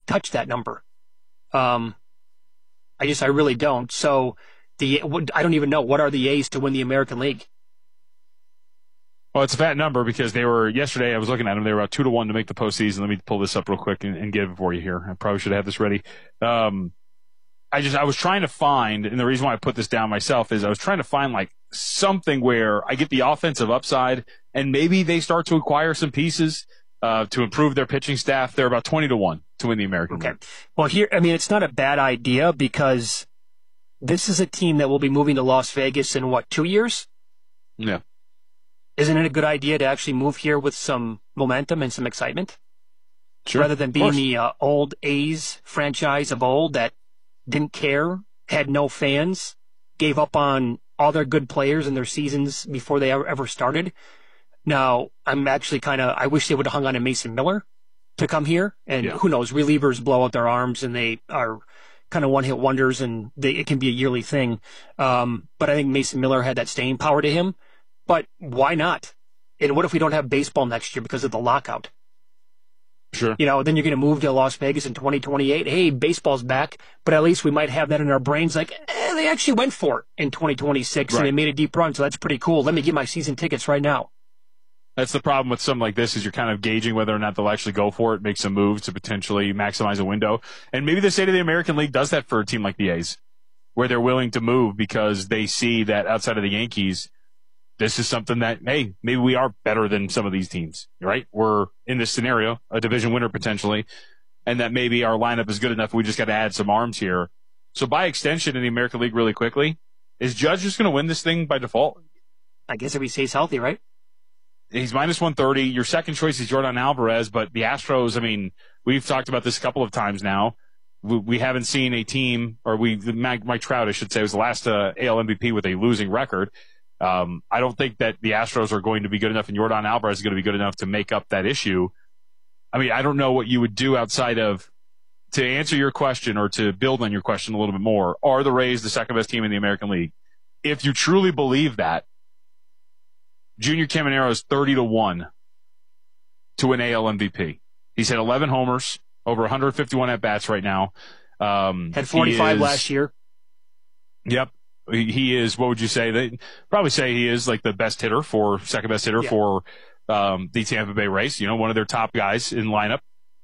touch that number. I really don't. So I don't even know, what are the A's to win the American League? Well, it's a fat number because yesterday I was looking at them, they were about 2-1 to make the postseason. Let me pull this up real quick and get it for you here. I probably should have this ready. I was trying to find, and the reason why I put this down myself is I was trying to find like something where I get the offensive upside and maybe they start to acquire some pieces to improve their pitching staff. They're about 20-1 to win the American League. Well, it's not a bad idea because this is a team that will be moving to Las Vegas in 2 years? Yeah. Isn't it a good idea to actually move here with some momentum and some excitement? Sure. Rather than being the old A's franchise of old that didn't care, had no fans, gave up on all their good players in their seasons before they ever started. Now, I'm actually I wish they would have hung on to Mason Miller to come here. And who knows, relievers blow out their arms and they are kind of one-hit wonders and it can be a yearly thing. But I think Mason Miller had that staying power to him. But why not? And what if we don't have baseball next year because of the lockout? Sure. Then you're going to move to Las Vegas in 2028. Hey, baseball's back, but at least we might have that in our brains. Like, they actually went for it in 2026 and they made a deep run, so that's pretty cool. Let me get my season tickets right now. That's the problem with something like this is you're kind of gauging whether or not they'll actually go for it, make some moves to potentially maximize a window. And maybe the state of the American League does that for a team like the A's, where they're willing to move because they see that outside of the Yankees, this is something that, hey, maybe we are better than some of these teams, right? We're in this scenario, a division winner potentially, and that maybe our lineup is good enough. We just got to add some arms here. So by extension in the American League really quickly, is Judge just going to win this thing by default? I guess if he stays healthy, right? He's minus 130. Your second choice is Jordan Alvarez, but the Astros, we've talked about this a couple of times now. We haven't seen a team, Mike Trout, I should say, was the last AL MVP with a losing record. I don't think that the Astros are going to be good enough and Jordan Alvarez is going to be good enough to make up that issue. I don't know what you would do outside of, to answer your question or to build on your question a little bit more, are the Rays the second best team in the American League? If you truly believe that, Junior Caminero is 30-1 to win AL MVP. He's had 11 homers, over 151 at-bats right now. Had 45 last year. Yep. He is, what would you say? They probably say he is like the second best hitter for the Tampa Bay Rays, one of their top guys in lineup.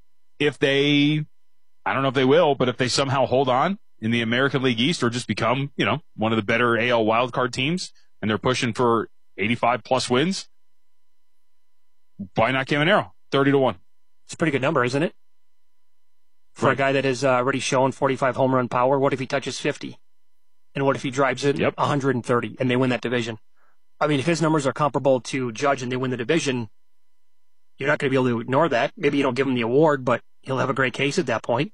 I don't know if they will, but if they somehow hold on in the American League East or just become, one of the better AL wildcard teams and they're pushing for 85 plus wins, why not Caminero? 30-1. It's a pretty good number, isn't it? For a guy that has already shown 45 home run power, what if he touches 50? And what if he drives it 130 and they win that division? If his numbers are comparable to Judge and they win the division, you're not going to be able to ignore that. Maybe you don't give him the award, but he'll have a great case at that point.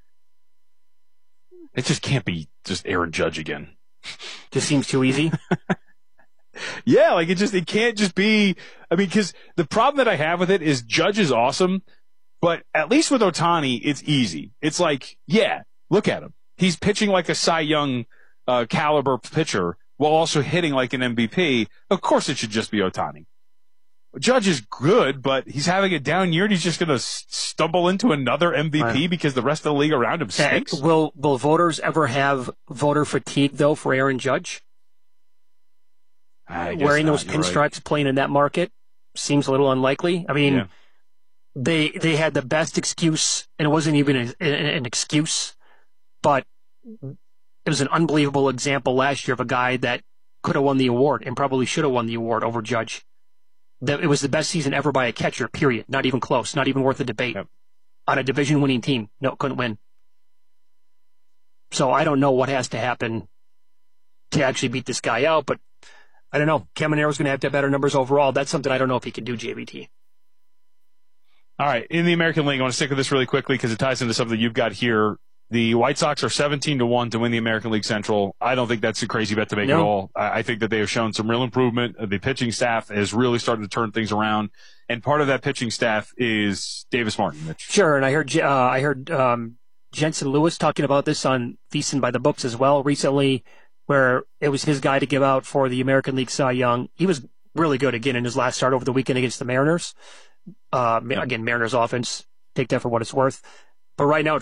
It just can't be just Aaron Judge again. Just seems too easy. Yeah, it can't just be, because the problem that I have with it is Judge is awesome, but at least with Ohtani, it's easy. It's like, look at him. He's pitching like a Cy Young caliber pitcher while also hitting like an MVP. Of course it should just be Ohtani. Judge is good, but he's having a down year and he's just going to stumble into another MVP because the rest of the league around him stinks. Will voters ever have voter fatigue, though, for Aaron Judge? Wearing those pinstripes, playing in that market seems a little unlikely. They had the best excuse, and it wasn't even an excuse, but it was an unbelievable example last year of a guy that could have won the award and probably should have won the award over Judge. It was the best season ever by a catcher, period. Not even close. Not even worth a debate. Yep. On a division-winning team. No, couldn't win. So I don't know what has to happen to actually beat this guy out, but I don't know. Caminero's going to have better numbers overall. That's something I don't know if he can do, JVT. All right. In the American League, I want to stick with this really quickly because it ties into something you've got here. The White Sox are 17-1 to win the American League Central. I don't think that's a crazy bet to make at all. I think that they have shown some real improvement. The pitching staff is really starting to turn things around, and part of that pitching staff is Davis Martin, Mitch. Sure, and I heard Jensen Lewis talking about this on Thiessen by the Books as well recently, where it was his guy to give out for the American League Cy Young. He was really good again in his last start over the weekend against the Mariners. Again, Mariners offense, take that for what it's worth. But right now,